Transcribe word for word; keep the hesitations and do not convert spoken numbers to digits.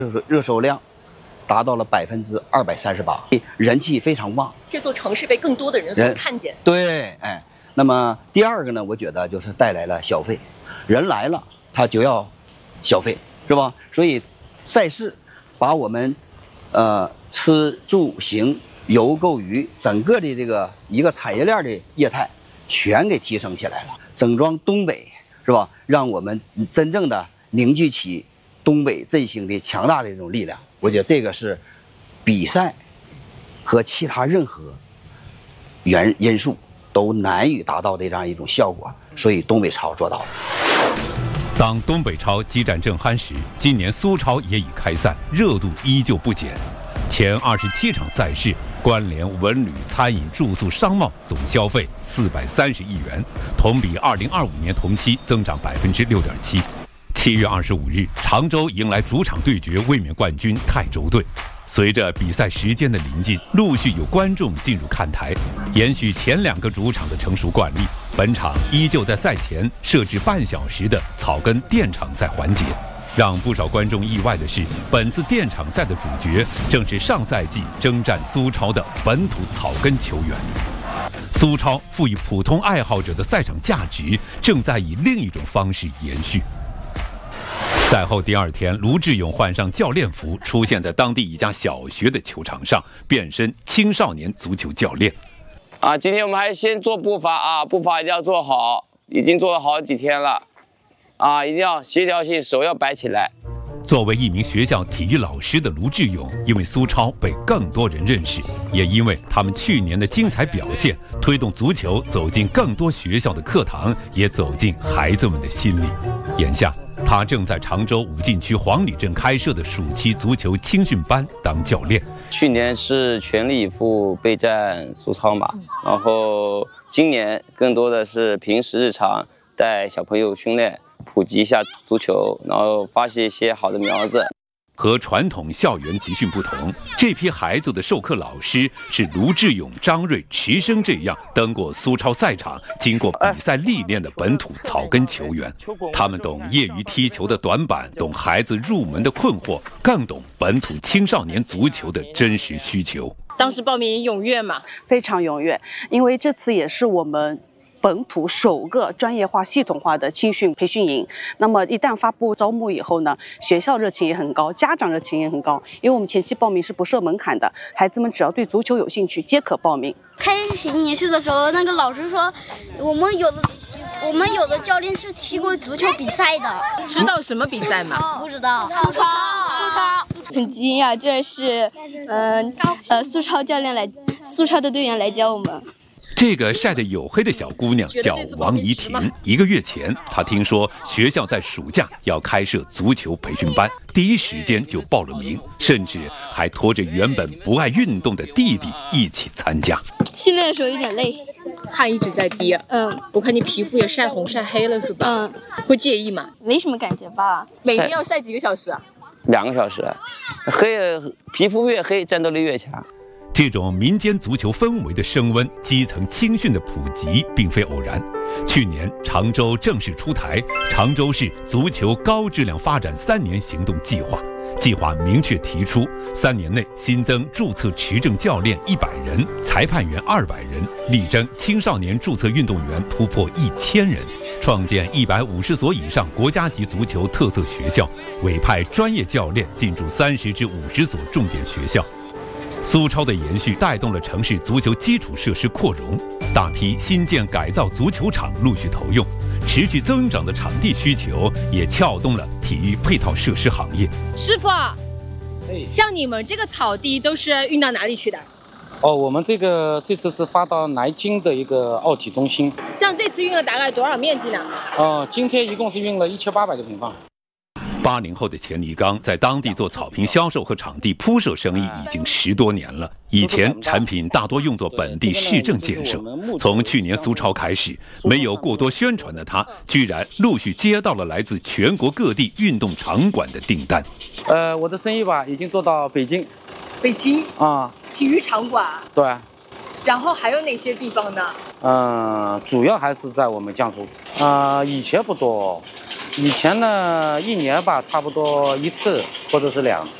就是热售量达到了百分之二百三十八，人气非常旺。 这座城市被更多的人所看见。 对，哎，那么第二个呢，我觉得就是带来了消费，人来了他就要消费，是吧？所以赛事把我们呃吃住行游购娱整个的这个一个产业链的业态全给提升起来了，整装东北，是吧？让我们真正的凝聚起东北振兴的强大的这种力量。我觉得这个是比赛和其他任何原因素都难以达到的这样一种效果，所以东北超做到了。 当东北超激战正酣时，今年苏超也已开赛，热度依旧不减。前二十七场赛事关联文旅、餐饮、住宿、商贸总消费四百三十亿元，同比二零二五年同期增长百分之六点七。七月二十五日，常州迎来主场对决卫冕冠军泰州队。随着比赛时间的临近，陆续有观众进入看台。延续前两个主场的成熟惯例，本场依旧在赛前设置半小时的草根垫场赛环节。让不少观众意外的是，本次垫场赛的主角正是上赛季征战苏超的本土草根球员。苏超赋予普通爱好者的赛场价值，正在以另一种方式延续。赛后第二天，卢志勇换上教练服，出现在当地一家小学的球场上，变身青少年足球教练。 啊，今天我们还先做步伐啊，步伐一定要做好，已经做了好几天了，啊，一定要协调性，手要摆起来。 作为一名学校体育老师的卢志勇，因为苏超被更多人认识，也因为他们去年的精彩表现，推动足球走进更多学校的课堂，也走进孩子们的心里。眼下，他正在常州武进区黄里镇开设的暑期足球青训班当教练。 去年是全力以赴备战苏超嘛，然后今年更多的是平时日常带小朋友训练，普及一下足球，然后发现一些好的苗子。 和传统校园集训不同，这批孩子的授课老师是卢志勇、张睿、池生这样登过苏超赛场、经过比赛历练的本土草根球员。他们懂业余踢球的短板，懂孩子入门的困惑，更懂本土青少年足球的真实需求。 当时报名踊跃嘛？ 非常踊跃，因为这次也是我们本土首个专业化、系统化的青训培训营。那么一旦发布招募以后呢，学校热情也很高，家长热情也很高。因为我们前期报名是不设门槛的，孩子们只要对足球有兴趣，皆可报名。 开屏仪式的时候，那个老师说，我们有的我们有的教练是踢过足球比赛的。 知道什么比赛吗？ 不知道。苏超，苏超。 很惊讶，这是，呃呃，苏超教练来，苏超的队员来教我们。 这个晒得黝黑的小姑娘叫王怡婷。一个月前，她听说学校在暑假要开设足球培训班，第一时间就报了名，甚至还拖着原本不爱运动的弟弟一起参加。 训练的时候有点累， 汗一直在滴。 嗯， 我看你皮肤也晒红晒黑了，是吧？ 嗯， 会介意吗？ 没什么感觉吧。 每天要晒几个小时啊？ 两个小时，黑皮肤越黑，战斗力越强。 这种民间足球氛围的升温，基层青训的普及，并非偶然。去年，常州正式出台常州市足球高质量发展三年行动计划。计划明确提出，三年内新增注册持证教练一百人，裁判员二百人，力争青少年注册运动员突破一千人，创建一百五十所以上国家级足球特色学校，委派专业教练进驻三十至五十所重点学校。苏超的延续带动了城市足球基础设施扩容，大批新建改造足球场陆续投用，持续增长的场地需求也撬动了体育配套设施行业。 师傅，像你们这个草地都是运到哪里去的？ 哦，我们这个这次是发到南京的一个奥体中心。 像这次运了大概多少面积呢？ 哦，今天一共是运了一千八百个平方。 八零后的钱立刚在当地做草坪销售和场地铺设生意已经十多年了。以前产品大多用作本地市政建设，从去年苏超开始，没有过多宣传的他，居然陆续接到了来自全国各地运动场馆的订单。 呃，我的生意吧，已经做到北京。 北京啊， 体育场馆。 对。 然后还有哪些地方呢？ 嗯、呃，主要还是在我们江苏。啊、呃，以前不多。 以前呢，一年吧，差不多一次或者是两次。